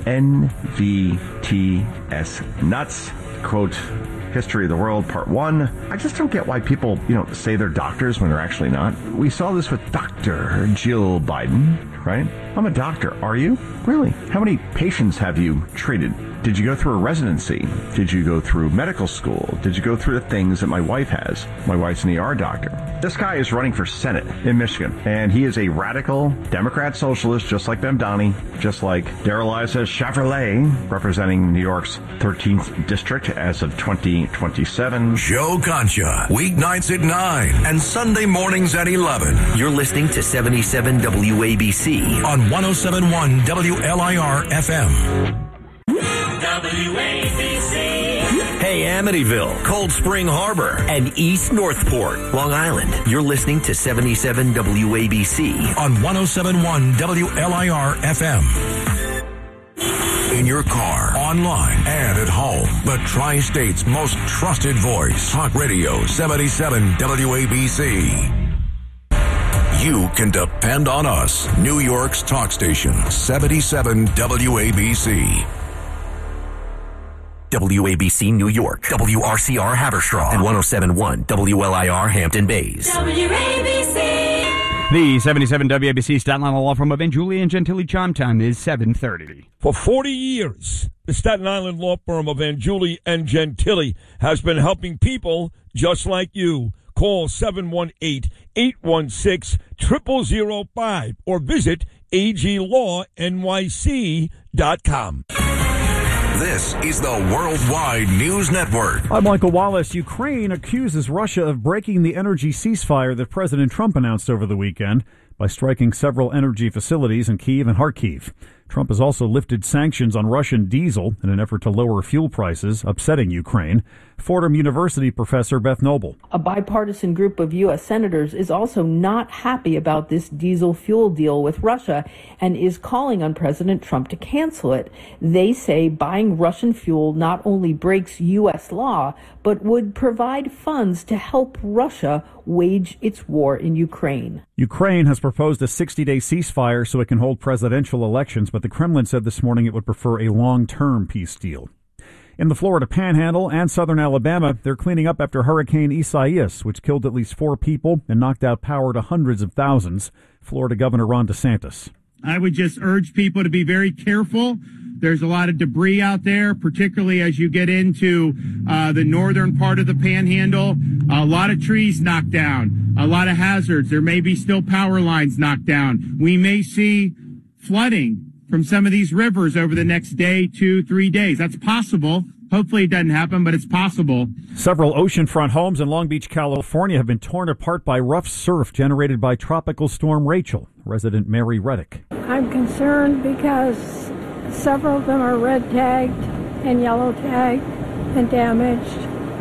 NVTS nuts. Quote, History of the World, Part 1. I just don't get why people, say they're doctors when they're actually not. We saw this with Dr. Jill Biden, right? I'm a doctor. Are you? Really? How many patients have you treated? Did you go through a residency? Did you go through medical school? Did you go through the things that my wife has? My wife's an ER doctor. This guy is running for Senate in Michigan, and he is a radical Democrat socialist, just like Mamdani, just like Darrell Issa Chevrolet, representing New York's 13th district as of 2027. Joe Concha, weeknights at 9 and Sunday mornings at 11. You're listening to 77 WABC on 107.1 WLIR FM. WABC. Hey, Amityville, Cold Spring Harbor, and East Northport, Long Island. You're listening to 77 WABC on 107.1 WLIR FM. In your car, online, and at home. The Tri-State's most trusted voice. Talk Radio 77 WABC. You can depend on us. New York's talk station, 77 WABC. WABC New York, WRCR Haverstraw, and 107.1 WLIR Hampton Bays. WABC. The 77 WABC Staten Island Law Firm of Julie and Gentili chime time is 7:30. For 40 years, the Staten Island law firm of Julie and Gentili has been helping people just like you. Call 718-816-0005 or visit aglawnyc.com. This is the Worldwide News Network. I'm Michael Wallace. Ukraine accuses Russia of breaking the energy ceasefire that President Trump announced over the weekend by striking several energy facilities in Kyiv and Kharkiv. Trump has also lifted sanctions on Russian diesel in an effort to lower fuel prices, upsetting Ukraine. Fordham University professor Beth Noble. A bipartisan group of U.S. senators is also not happy about this diesel fuel deal with Russia and is calling on President Trump to cancel it. They say buying Russian fuel not only breaks U.S. law, but would provide funds to help Russia wage its war in Ukraine. Ukraine has proposed a 60-day ceasefire so it can hold presidential elections, but the Kremlin said this morning it would prefer a long-term peace deal. In the Florida Panhandle and southern Alabama, they're cleaning up after Hurricane Isaias, which killed at least 4 people and knocked out power to hundreds of thousands. Florida Governor Ron DeSantis. I would just urge people to be very careful. There's a lot of debris out there, particularly as you get into the northern part of the Panhandle. A lot of trees knocked down, a lot of hazards. There may be still power lines knocked down. We may see flooding from some of these rivers over the next day, 2-3 days. That's possible. Hopefully it doesn't happen, but it's possible. Several oceanfront homes in Long Beach, California have been torn apart by rough surf generated by Tropical Storm Rachel. Resident Mary Reddick. I'm concerned because several of them are red tagged and yellow tagged and damaged,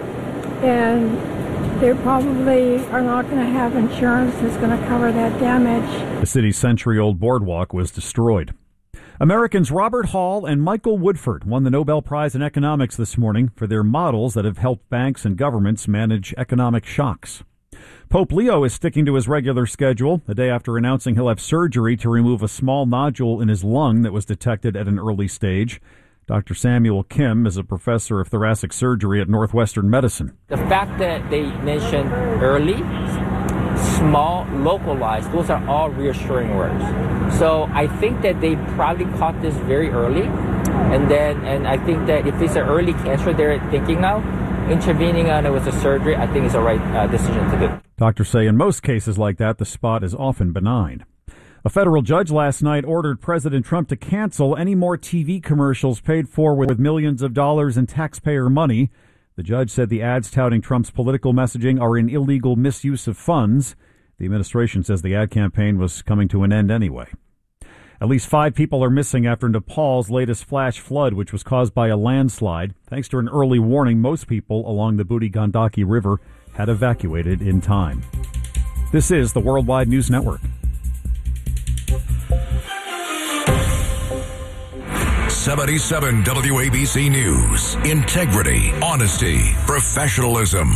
and they probably are not going to have insurance that's going to cover that damage. The city's century-old boardwalk was destroyed. Americans Robert Hall and Michael Woodford won the Nobel Prize in Economics this morning for their models that have helped banks and governments manage economic shocks. Pope Leo is sticking to his regular schedule, the day after announcing he'll have surgery to remove a small nodule in his lung that was detected at an early stage. Dr. Samuel Kim is a professor of thoracic surgery at Northwestern Medicine. The fact that they mentioned early, small, localized, those are all reassuring words. So I think that they probably caught this very early, and I think that if it's an early cancer they're thinking of, intervening on it with a surgery, I think is the right decision to do. Doctors say in most cases like that, the spot is often benign. A federal judge last night ordered President Trump to cancel any more TV commercials paid for with millions of dollars in taxpayer money. The judge said the ads touting Trump's political messaging are an illegal misuse of funds. The administration says the ad campaign was coming to an end anyway. At least 5 people are missing after Nepal's latest flash flood, which was caused by a landslide. Thanks to an early warning, most people along the Budi Gandaki River had evacuated in time. This is the Worldwide News Network. 77 WABC News. Integrity, honesty, professionalism.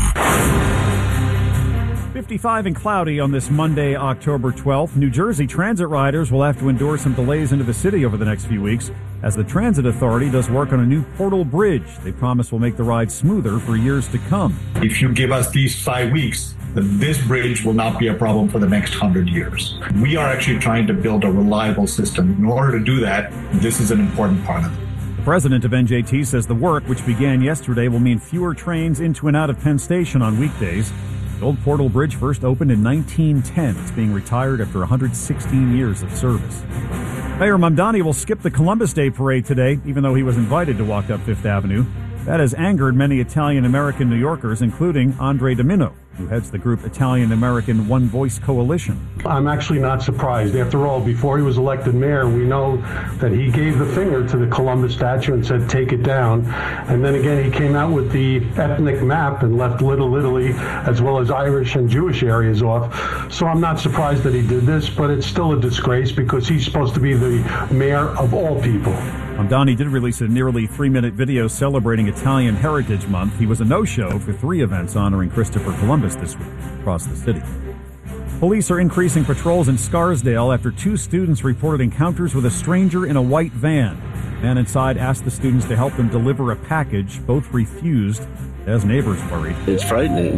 55 and cloudy on this Monday, October 12th. New Jersey transit riders will have to endure some delays into the city over the next few weeks. as the Transit Authority does work on a new Portal Bridge they promise will make the ride smoother for years to come. If you give us these 5 weeks, this bridge will not be a problem for the next 100 years. We are actually trying to build a reliable system. In order to do that, this is an important part of it. The president of NJT says the work, which began yesterday, will mean fewer trains into and out of Penn Station on weekdays. The old Portal Bridge first opened in 1910. It's being retired after 116 years of service. Mayor Mamdani will skip the Columbus Day parade today, even though he was invited to walk up Fifth Avenue. That has angered many Italian-American New Yorkers, including Andre Domino, who heads the group Italian-American One Voice Coalition. I'm actually not surprised. After all, before he was elected mayor, we know that he gave the finger to the Columbus statue and said, take it down. And then again, he came out with the ethnic map and left Little Italy, as well as Irish and Jewish areas off. So I'm not surprised that he did this, but it's still a disgrace because he's supposed to be the mayor of all people. Mamdani did release a nearly 3-minute video celebrating Italian Heritage Month. He was a no-show for 3 events honoring Christopher Columbus this week across the city. Police are increasing patrols in Scarsdale after 2 students reported encounters with a stranger in a white van. The man inside asked the students to help them deliver a package. Both refused, as neighbors worried. It's frightening.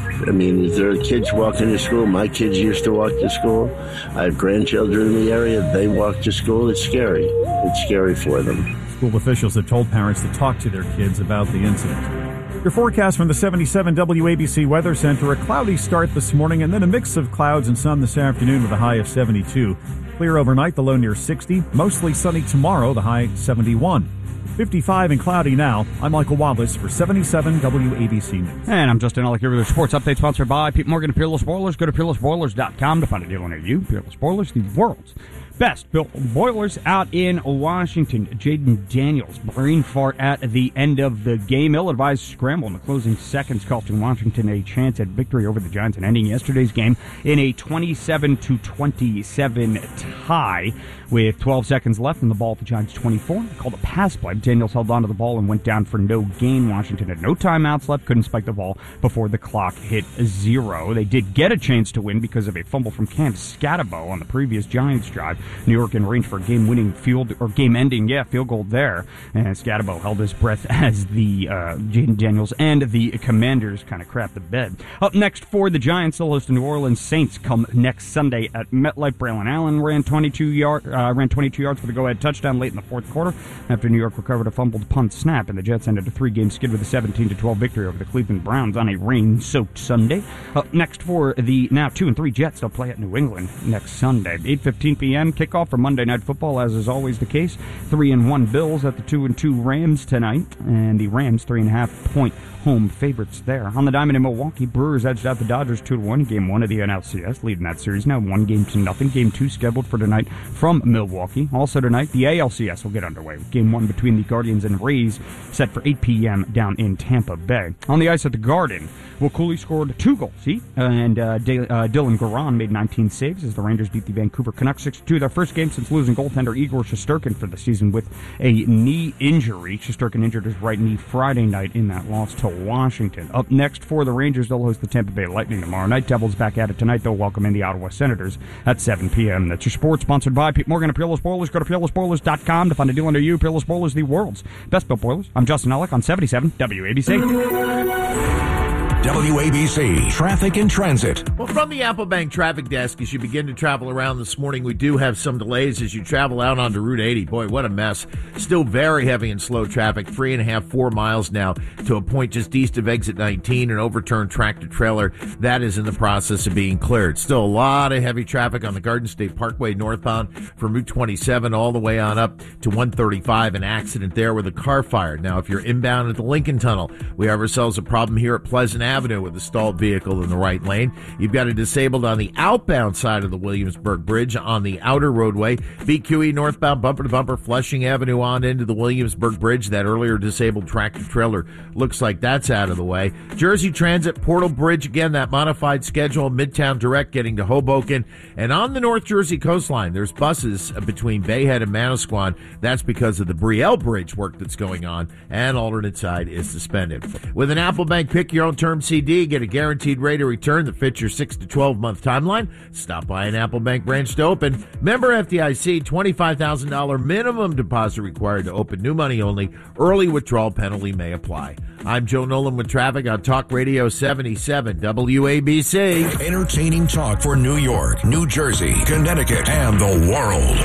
If there are kids walking to school, my kids used to walk to school. I have grandchildren in the area. They walk to school. It's scary. It's scary for them. School officials have told parents to talk to their kids about the incident. Your forecast from the 77 WABC Weather Center, a cloudy start this morning and then a mix of clouds and sun this afternoon with a high of 72. Clear overnight, the low near 60. Mostly sunny tomorrow, the high 71. 55 and cloudy now. I'm Michael Wallace for 77 WABC News. And I'm Justin Ellick here with a sports update sponsored by Pete Morgan and Peerless Boilers. Go to peerlessboilers.com to find a deal near you. Peerless Boilers, the world's best built boilers out in Washington. Jaden Daniels, brain fart at the end of the game. Ill-advised scramble in the closing seconds, costing Washington a chance at victory over the Giants and ending yesterday's game in a 27-27 tie with 12 seconds left and the ball at the Giants' 24. They called a pass play. Daniels held onto the ball and went down for no gain. Washington had no timeouts left, couldn't spike the ball before the clock hit 0. They did get a chance to win because of a fumble from Cam Scatabo on the previous Giants drive. New York in range for a game-winning game-ending field goal there. And Scatabo held his breath as the Jaden Daniels and the Commanders kind of crapped the bed. Up next for the Giants, they'll host the New Orleans Saints come next Sunday at MetLife. Braylon Allen ran 22 yards for the go-ahead touchdown late in the fourth quarter after New York recovered a fumbled punt snap, and the Jets ended a 3-game skid with a 17-12 victory over the Cleveland Browns on a rain-soaked Sunday. Up next for the now 2-3 Jets, they'll play at New England next Sunday. 8:15 p.m. kickoff for Monday Night Football, as is always the case. 3-1 Bills at the 2-2 Rams tonight, and the Rams 3.5-point home favorites there. On the diamond in Milwaukee, Brewers edged out the Dodgers 2-1 Game 1 of the NLCS, leading that series now 1-0. Game 2 scheduled for tonight from Milwaukee. Also tonight, the ALCS will get underway with Game 1 between the Guardians and Rays set for 8 p.m. down in Tampa Bay. On the ice at the Garden, Will Cooley scored 2 goals, and Dylan Garan made 19 saves as the Rangers beat the Vancouver Canucks 6-2. Their first game since losing goaltender Igor Shesterkin for the season with a knee injury. Shesterkin injured his right knee Friday night in that loss to Washington. Up next for the Rangers, they'll host the Tampa Bay Lightning tomorrow night. Devils back at it tonight. They'll welcome in the Ottawa Senators at 7 p.m. That's your sports, sponsored by Pete Morgan and Peerless Boilers. Go to peerlessboilers.com to find a deal under you. Peerless Boilers, the world's best built boilers. I'm Justin Ellick on 77 WABC. WABC Traffic and Transit. Well, from the Apple Bank traffic desk, as you begin to travel around this morning, we do have some delays as you travel out onto Route 80. Boy, what a mess. Still very heavy and slow traffic, 3.5-4 miles now to a point just east of exit 19, an overturned tractor trailer. That is in the process of being cleared. Still a lot of heavy traffic on the Garden State Parkway northbound from Route 27 all the way on up to 135. An accident there with a car fire. Now, if you're inbound at the Lincoln Tunnel, we have ourselves a problem here at Pleasant Avenue with a stalled vehicle in the right lane. You've got it disabled on the outbound side of the Williamsburg Bridge on the outer roadway. BQE northbound bumper to bumper Flushing Avenue on into the Williamsburg Bridge. That earlier disabled tractor trailer looks like that's out of the way. Jersey Transit Portal Bridge, again, that modified schedule. Midtown Direct getting to Hoboken. And on the North Jersey coastline, there's buses between Bayhead and Manasquan. That's because of the Brielle Bridge work that's going on, and alternate side is suspended. With an Apple Bank pick your own terms term CD, get a guaranteed rate of return that fits your 6 to 12-month timeline. Stop by an Apple Bank branch to open. Member FDIC, $25,000 minimum deposit required to open. New money only. Early withdrawal penalty may apply. I'm Joe Nolan with traffic on Talk Radio 77 WABC. Entertaining talk for New York, New Jersey, Connecticut, and the world.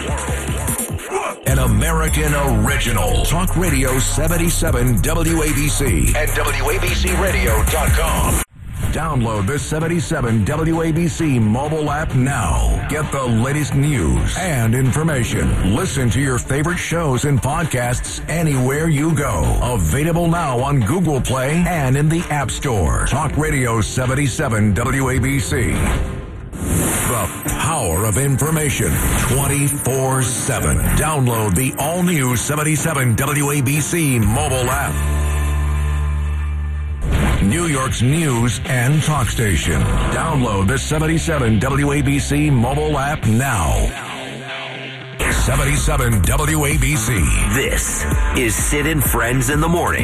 An American original. Talk Radio 77 WABC and WABCRadio.com. Download the 77 WABC mobile app now. Get the latest news and information. Listen to your favorite shows and podcasts anywhere you go. Available now on Google Play and in the App Store. Talk Radio 77 WABC. The power of information 24/7. Download the all-new 77 WABC mobile app. New York's news and talk station. Download the 77 WABC mobile app now. 77 WABC. This is Sid and Friends in the Morning.